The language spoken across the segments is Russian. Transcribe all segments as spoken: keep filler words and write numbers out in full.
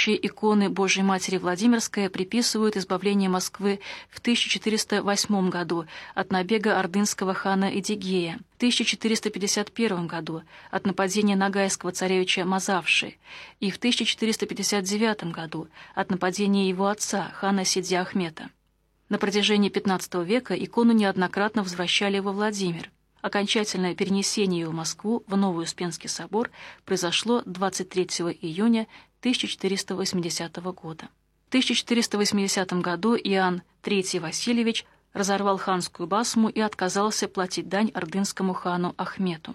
следующие иконы Божией Матери Владимирской приписывают избавление Москвы в тысяча четыреста восьмом году от набега ордынского хана Эдигея, в тысяча четыреста пятьдесят первом году от нападения ногайского царевича Мазавши и в тысяча четыреста пятьдесят девятом году от нападения его отца, хана Сиди Ахмета. На протяжении пятнадцатого века икону неоднократно возвращали во Владимир. Окончательное перенесение ее в Москву в Новый Успенский собор произошло двадцать третьего июня тысяча четыреста восьмидесятого года. В тысяча четыреста восьмидесятом году Иоанн третий Васильевич разорвал ханскую басму и отказался платить дань ордынскому хану Ахмету.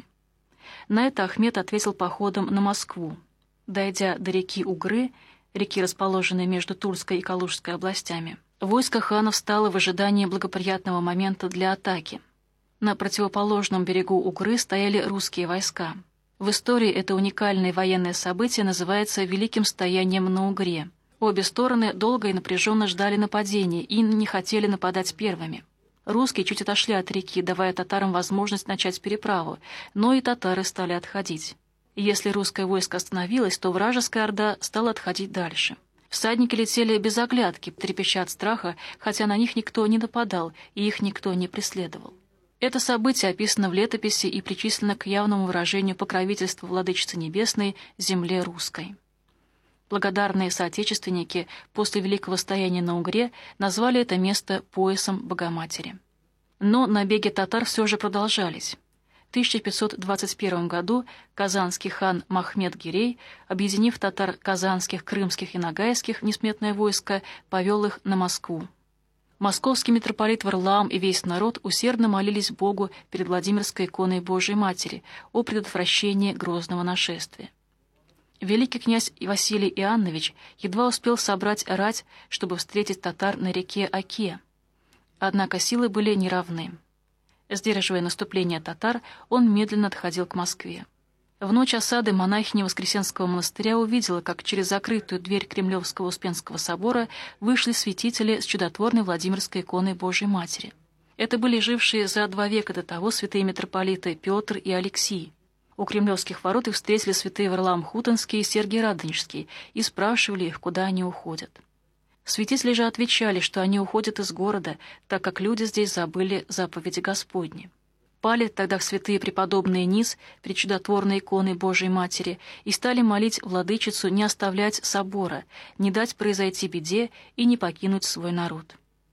На это Ахмет ответил походом на Москву. Дойдя до реки Угры, реки, расположенной между Тульской и Калужской областями, войско хана встало в ожидании благоприятного момента для атаки. На противоположном берегу Угры стояли русские войска. В истории это уникальное военное событие называется «Великим стоянием на Угре». Обе стороны долго и напряженно ждали нападения и не хотели нападать первыми. Русские чуть отошли от реки, давая татарам возможность начать переправу, но и татары стали отходить. Если русское войско остановилось, то вражеская орда стала отходить дальше. Всадники летели без оглядки, трепеща от страха, хотя на них никто не нападал и их никто не преследовал. Это событие описано в летописи и причислено к явному выражению покровительства Владычицы Небесной земле русской. Благодарные соотечественники после великого стояния на Угре назвали это место поясом Богоматери. Но набеги татар все же продолжались. В тысяча пятьсот двадцать первом году казанский хан Махмед Гирей, объединив татар казанских, крымских и ногайских в несметное войско, повел их на Москву. Московский митрополит Варлаам и весь народ усердно молились Богу перед Владимирской иконой Божией Матери о предотвращении грозного нашествия. Великий князь Василий Иоаннович едва успел собрать рать, чтобы встретить татар на реке Оке. Однако силы были неравны. Сдерживая наступление татар, он медленно отходил к Москве. В ночь осады монахиня Воскресенского монастыря увидела, как через закрытую дверь Кремлевского Успенского собора вышли святители с чудотворной Владимирской иконой Божией Матери. Это были жившие за два века до того святые митрополиты Петр и Алексий. У кремлевских ворот их встретили святые Варлаам Хутонский и Сергий Радонежский и спрашивали их, куда они уходят. Святители же отвечали, что они уходят из города, так как люди здесь забыли заповеди Господни. Пали тогда в святые преподобные низ пред чудотворной иконой Божией Матери и стали молить владычицу не оставлять собора, не дать произойти беде и не покинуть свой народ.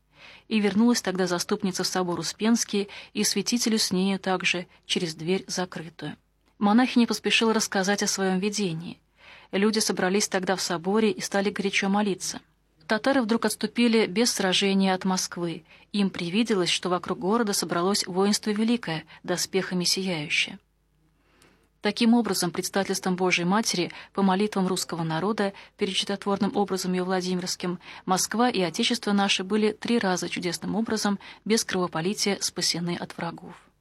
И вернулась тогда заступница в собор Успенский, и святителю с нею также через дверь закрытую. Монахиня поспешила рассказать о своем видении. Люди собрались тогда в соборе и стали горячо молиться. Татары вдруг отступили без сражения от Москвы. Им привиделось, что вокруг города собралось воинство великое, доспехами сияющее. Таким образом, предстательством Божией Матери по молитвам русского народа перед чудотворным образом ее Владимирским, Москва и Отечество наше были три раза чудесным образом без кровопролития спасены от врагов.